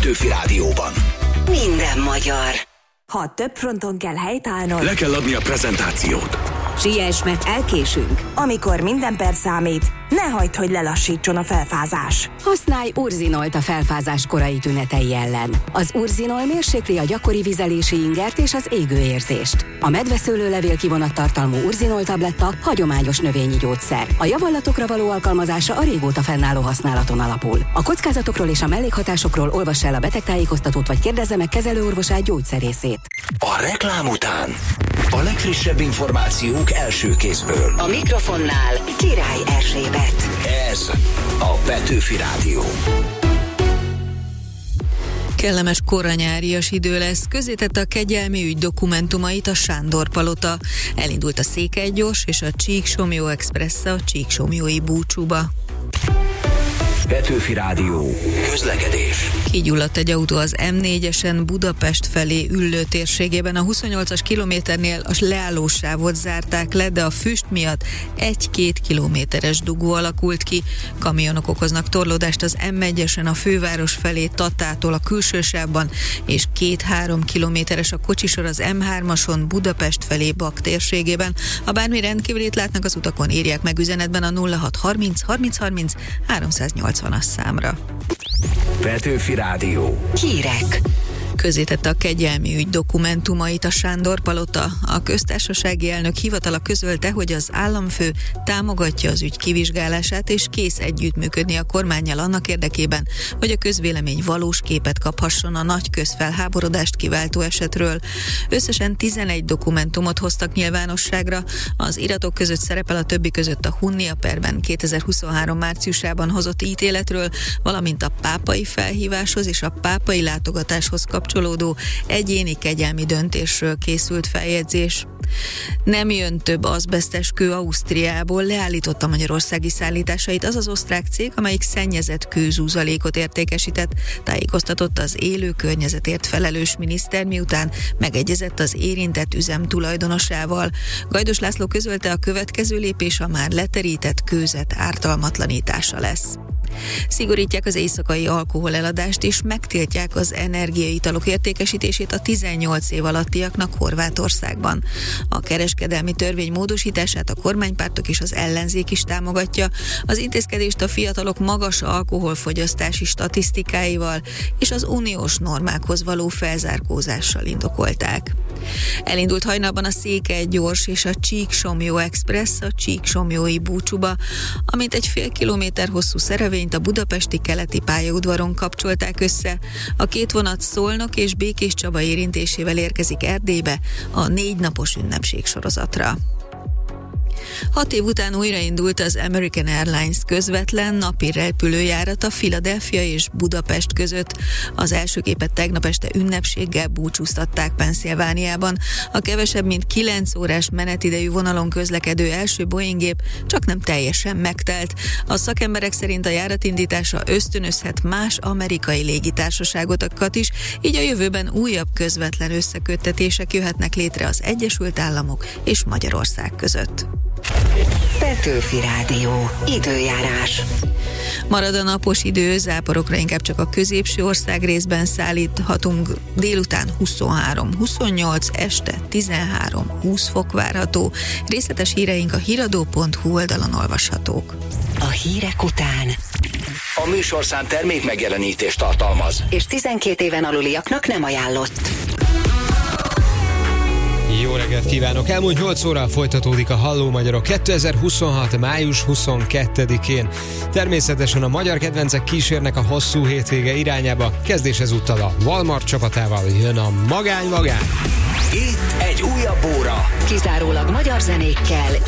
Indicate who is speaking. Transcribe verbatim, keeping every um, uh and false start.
Speaker 1: Petőfi Rádióban.
Speaker 2: Minden magyar.
Speaker 3: Ha több fronton kell helytállnod,
Speaker 1: Le kell adni a prezentációt.
Speaker 3: siess, mert elkésünk. Amikor minden perc számít, ne hagyd, hogy lelassítson a felfázás.
Speaker 4: Használj Urzinolt a felfázás korai tünetei ellen. Az Urzinol mérsékli a gyakori vizelési ingert és az égőérzést. A medveszőlőlevél kivonattartalmú Urzinol tabletta hagyományos növényi gyógyszer. A javallatokra való alkalmazása a régóta fennálló használaton alapul. A kockázatokról és a mellékhatásokról olvass el a betegtájékoztatót vagy kérdezze meg kezelőorvosát, gyógyszerészét.
Speaker 1: A reklám után a legfrissebb információk első kézből.
Speaker 2: A mikrofonnál Király Erzsébet.
Speaker 1: Ez a Petőfi Rádió.
Speaker 5: Kellemes koranyárias idő lesz, közzétette a kegyelmi ügy dokumentumait a Sándor Palota. Elindult a Székelygyors és a Csíksomlyó Express a Csíksomlyói búcsúba.
Speaker 1: Petőfi Rádió. Közlekedés.
Speaker 5: Kigyulladt egy autó az em négyesen Budapest felé Üllő térségében. A huszonnyolcas kilométernél a leállósávot zárták le, de a füst miatt egy-két kilométeres dugó alakult ki. Kamionok okoznak torlódást az em egyesen a főváros felé Tatától a külső sávban, és két-három kilométeres a kocsisor az em hármason Budapest felé Bak térségében. Ha bármi rendkívülit látnak az utakon, írják meg üzenetben a nulla hat harminc harminc harminc háromszáznyolcvanas számra.
Speaker 1: Petőfi Rádió.
Speaker 2: Hírek.
Speaker 5: Közzétette a kegyelmi ügy dokumentumait a Sándor Palota. A köztársasági elnök hivatala közölte, hogy az államfő támogatja az ügy kivizsgálását, és kész együttműködni a kormánnyal annak érdekében, hogy a közvélemény valós képet kaphasson a nagy közfelháborodást kiváltó esetről. Összesen tizenegy dokumentumot hoztak nyilvánosságra. Az iratok között szerepel a többi között a Hunnia perben kétezer-huszonhárom márciusában hozott ítéletről, valamint a pápai felhíváshoz és a pápai látogatáshoz kapcsolódó egyéni kegyelmi döntésről készült feljegyzés. Nem jön több azbesztes kő Ausztriából, leállította magyarországi szállításait az az osztrák cég, amelyik szennyezett kőzúzalékot értékesített, tájékoztatott az élő környezetért felelős miniszter, miután megegyezett az érintett üzem tulajdonosával. Gajdos László közölte, a következő lépés a már leterített kőzet ártalmatlanítása lesz. Szigorítják az éjszakai alkoholeladást és megtiltják az energiaitalok értékesítését a tizennyolc év alattiaknak Horvátországban. A kereskedelmi törvény módosítását a kormánypártok és az ellenzék is támogatja. Az intézkedést a fiatalok magas alkoholfogyasztási statisztikáival és az uniós normákhoz való felzárkózással indokolták. Elindult hajnalban a Székelygyors és a Csíksomlyó Express a Csíksomlyói búcsúba, amint egy fél kilométer hosszú szerevényt a budapesti keleti pályaudvaron kapcsolták össze. A két vonat Szolnok és Békés Csaba érintésével érkezik Erdélybe a négy napos ünnepség sorozatra. Hat év után újraindult az American Airlines közvetlen napi repülőjárata Philadelphia és Budapest között. Az első képet tegnap este ünnepséggel búcsúztatták Pennsylvániában. A kevesebb mint kilenc órás menetidejű vonalon közlekedő első Boeing-gép csak nem teljesen megtelt. A szakemberek szerint a járatindítása ösztönözhet más amerikai légitársaságokat is, így a jövőben újabb közvetlen összeköttetések jöhetnek létre az Egyesült Államok és Magyarország között.
Speaker 2: Petőfi Rádió. Időjárás.
Speaker 5: Marad a napos idő, záporokra inkább csak a középső ország részben szállíthatunk. Délután huszonhárom huszonnyolc, este tizenhárom húsz fok várható. Részletes híreink a híradó pont hu oldalon olvashatók.
Speaker 2: A hírek után.
Speaker 1: A műsorszám termék megjelenítést tartalmaz.
Speaker 2: És tizenkét éven aluliaknak nem ajánlott.
Speaker 6: Jó reggelt kívánok! Elmúlt nyolc óra folytatódik a Halló Magyarok kétezer-huszonhat. május huszonkettedikén. Természetesen a magyar kedvencek kísérnek a hosszú hétvége irányába. Kezdés ezúttal a Walmart csapatával jön a Magány Magány.
Speaker 1: Itt egy újabb óra.
Speaker 2: Kizárólag magyar zenékkel